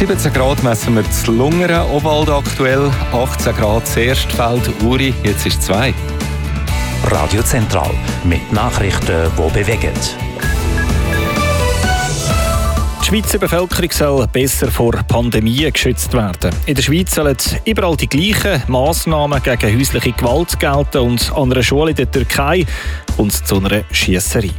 17 Grad messen wir zu Lungern, Obwald aktuell, 18 Grad Erstfeld, Uri, jetzt ist 2. Radio Zentral mit Nachrichten, die bewegen. Die Schweizer Bevölkerung soll besser vor Pandemien geschützt werden. In der Schweiz sollen überall die gleichen Massnahmen gegen häusliche Gewalt gelten und an einer Schule in der Türkei kommt es zu einer Schiesserei.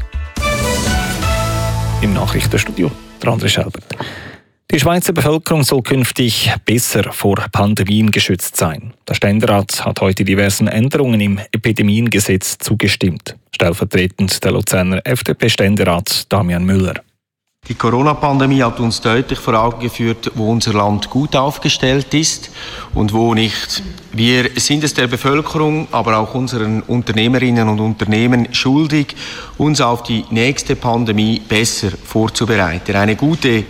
Im Nachrichtenstudio André Schelbert. Die Schweizer Bevölkerung soll künftig besser vor Pandemien geschützt sein. Der Ständerat hat heute diversen Änderungen im Epidemiengesetz zugestimmt. Stellvertretend der Luzerner FDP-Ständerat Damian Müller. Die Corona-Pandemie hat uns deutlich vor Augen geführt, wo unser Land gut aufgestellt ist und wo nicht. Wir sind es der Bevölkerung, aber auch unseren Unternehmerinnen und Unternehmen schuldig, uns auf die nächste Pandemie besser vorzubereiten. Eine gute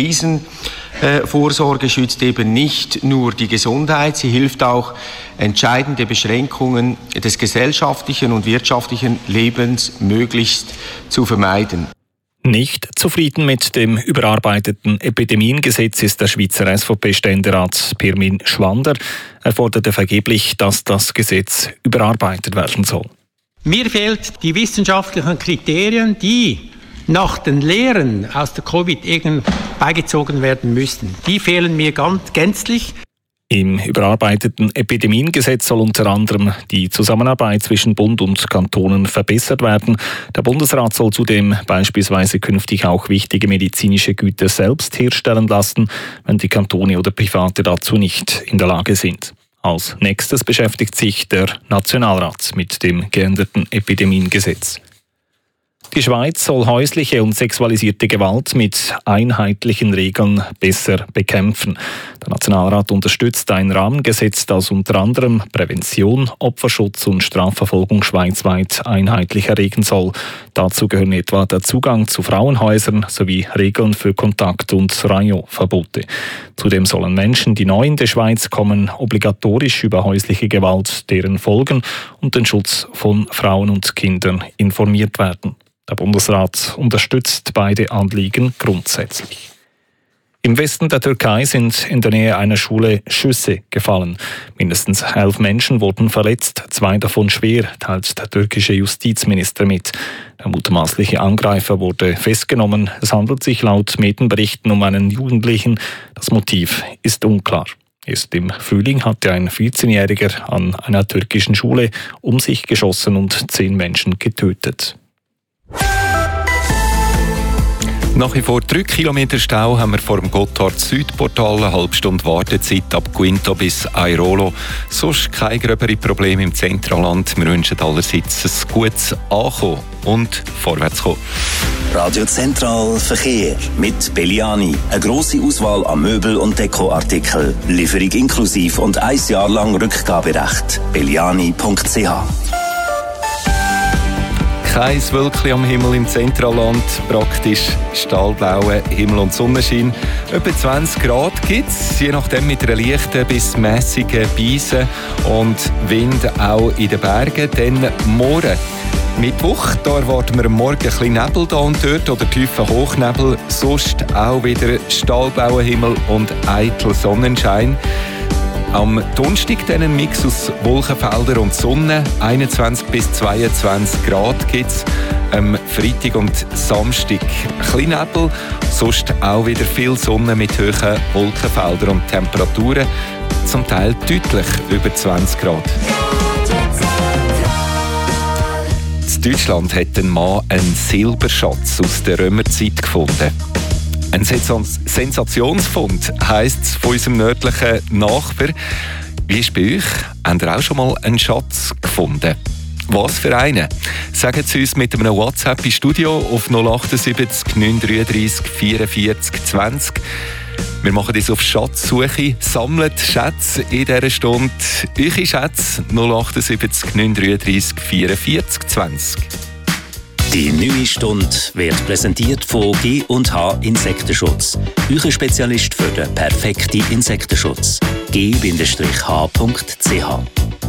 Krisenvorsorge schützt eben nicht nur die Gesundheit, sie hilft auch, entscheidende Beschränkungen des gesellschaftlichen und wirtschaftlichen Lebens möglichst zu vermeiden. Nicht zufrieden mit dem überarbeiteten Epidemiengesetz ist der Schweizer SVP-Ständerat Pirmin Schwander. Er forderte vergeblich, dass das Gesetz überarbeitet werden soll. Mir fehlen die wissenschaftlichen Kriterien, die nach den Lehren aus der Covid beigezogen werden müssten. Die fehlen mir gänzlich. Im überarbeiteten Epidemiengesetz soll unter anderem die Zusammenarbeit zwischen Bund und Kantonen verbessert werden. Der Bundesrat soll zudem beispielsweise künftig auch wichtige medizinische Güter selbst herstellen lassen, wenn die Kantone oder Private dazu nicht in der Lage sind. Als nächstes beschäftigt sich der Nationalrat mit dem geänderten Epidemiengesetz. Die Schweiz soll häusliche und sexualisierte Gewalt mit einheitlichen Regeln besser bekämpfen. Der Nationalrat unterstützt ein Rahmengesetz, das unter anderem Prävention, Opferschutz und Strafverfolgung schweizweit einheitlicher regeln soll. Dazu gehören etwa der Zugang zu Frauenhäusern sowie Regeln für Kontakt- und Rayon-Verbote. Zudem sollen Menschen, die neu in die Schweiz kommen, obligatorisch über häusliche Gewalt, deren Folgen und den Schutz von Frauen und Kindern informiert werden. Der Bundesrat unterstützt beide Anliegen grundsätzlich. Im Westen der Türkei sind in der Nähe einer Schule Schüsse gefallen. Mindestens 11 Menschen wurden verletzt, 2 davon schwer, teilt der türkische Justizminister mit. Der mutmaßliche Angreifer wurde festgenommen. Es handelt sich laut Medienberichten um einen Jugendlichen. Das Motiv ist unklar. Erst im Frühling hatte ein 14-Jähriger an einer türkischen Schule um sich geschossen und 10 Menschen getötet. Nach wie vor 3 Kilometer Stau haben wir vor dem Gotthard-Südportal, eine halbe Stunde Wartezeit ab Quinto bis Airolo. Sonst keine gröbere Probleme im Zentralland. Wir wünschen allerseits ein gutes Ankommen und Vorwärtskommen. Radio Zentral Verkehr mit Belliani. Eine grosse Auswahl an Möbel- und Dekoartikeln. Lieferung inklusiv und 1 Jahr lang Rückgaberecht. belliani.ch. Kein Wölkchen am Himmel im Zentralland, praktisch stahlblauer Himmel und Sonnenschein. Etwa 20 Grad gibt es, je nachdem mit einer leichten bis mässigen Brise und Wind auch in den Bergen. Dann morgen Mittwoch, da erwarten wir am Morgen ein bisschen Nebel da und dort oder tiefen Hochnebel. Sonst auch wieder stahlblauer Himmel und eitel Sonnenschein. Am Donnerstag dann ein Mix aus Wolkenfeldern und Sonne. 21 bis 22 Grad gibt es. Am Freitag und Samstag ein bisschen Nebel. Sonst auch wieder viel Sonne mit hohen Wolkenfeldern und Temperaturen. Zum Teil deutlich über 20 Grad. In Deutschland hat ein Mann einen Silberschatz aus der Römerzeit gefunden. Ein Sensationsfund heisst es von unserem nördlichen Nachbar. Wie ist es bei euch? Habt ihr auch schon mal einen Schatz gefunden? Was für einen? Sagen Sie uns mit einem WhatsApp im Studio auf 078 933 44 20. Wir machen das auf Schatzsuche, sammelt Schätze in dieser Stunde. Eure Schätze 078 933 44 20. Die neue Stunde wird präsentiert von G&H Insektenschutz. Euer Spezialist für den perfekten Insektenschutz. g-h.ch